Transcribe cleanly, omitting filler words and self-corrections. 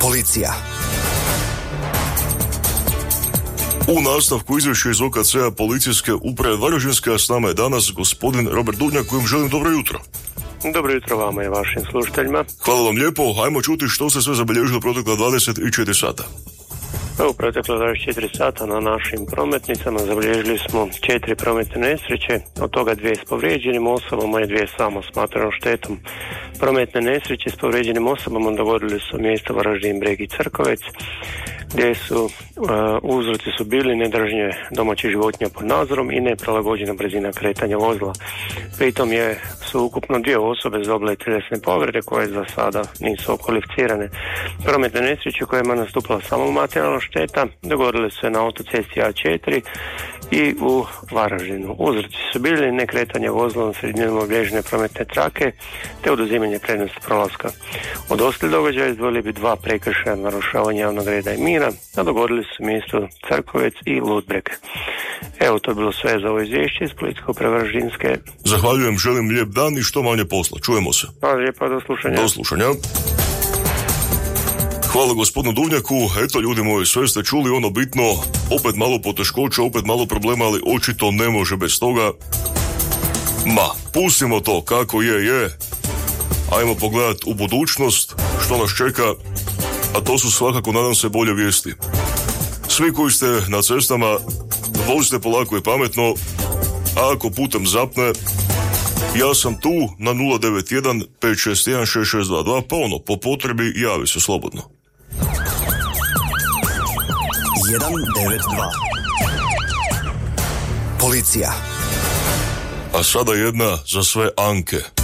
Policija. U nastavku izvješća iz OKC-a policijske uprave Varaždinske, a s nama je danas gospodin Robert Dudnjak, kojem želim dobro jutro. Dobro jutro vama i vašim slušateljima. Hvala vam lijepo, ajmo čuti što se sve zabilježilo protekla 24 sata. U protekla 24 sata na našim prometnicama zabilježili smo 4 prometne nesreće, od toga 2 s povrijeđenim osobama i 2 samo smatranom štetom. Prometne nesreće s povrijeđenim osobama dogodili su mjesta Varaždin, Breg i Crkovec, gdje su uzroci su bili nedržanje domaćih životinja pod nadzorom i neprilagođena brzina kretanja vozila. Pritom su ukupno 2 osobe dobile tjelesne povrede koje za sada nisu okvalificirane. Prometne nesreće kojima je nastupila samo materijalna šteta dogodile su se na autocesti A4 i u Varaždinu. Uzroci su bili nekretanje vozila na sredinom obilježene prometne trake te oduzimanje prednosti prolaska. Od ostalih događaja izdvojili bi 2 prekršaja narušavanja javnog reda i mira, a dogodili su mjesto Crkovec i Ludbreg. Evo, to je bilo sve za ovo izvješće iz Policijske uprave Varaždinske. Zahvaljujem, želim lijep dan i što manje posla. Čujemo se. Hvala lijepa, do slušanja. Do slušanja. Hvala gospodinu Dudnjaku. Eto, ljudi moji, sve ste čuli, ono bitno, opet malo poteškoća, opet malo problema, ali očito ne može bez toga. Pustimo to kako je. Ajmo pogledat u budućnost, što nas čeka, a to su svakako, nadam se, bolje vijesti. Svi koji ste na cestama, vozite polako i pametno, a ako putem zapne, ja sam tu na 091 561 6622, pa po potrebi javi se slobodno. 192. Policija. A sada jedna za sve Anke.